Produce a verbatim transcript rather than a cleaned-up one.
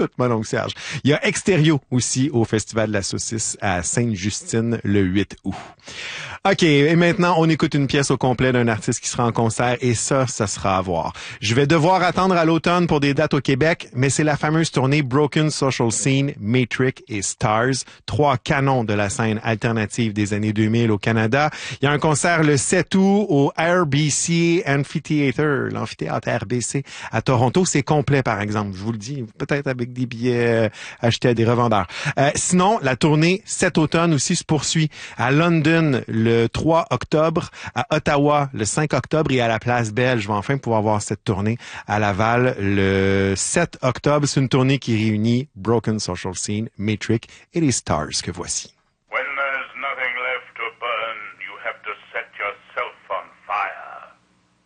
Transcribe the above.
tout, mon oncle Serge. Il y a Extérieur aussi au Festival de la Saucisse à Sainte-Justine le huit août. OK, et maintenant, on écoute une pièce au complet d'un artiste qui sera en concert et ça, ça sera à voir. Je vais devoir attendre à l'automne pour des dates au Québec, mais c'est la fameuse tournée Broken Social Scene, Matrix et Stars, trois canons de la scène alternative des années deux mille au Canada. Il y a un concert le sept août au R B C Amphitheatre, l'amphithéâtre R B C à Toronto. C'est complet, par exemple, je vous le dis, peut-être avec des billets euh, achetés à des revendeurs. Euh, sinon, la tournée cet automne aussi se poursuit à London le trois octobre, à Ottawa le cinq octobre et à la Place Belle. Je vais enfin pouvoir voir cette tournée à Laval le sept octobre. C'est une tournée qui réunit Broken Social Scene, Matrix et les Stars que voici.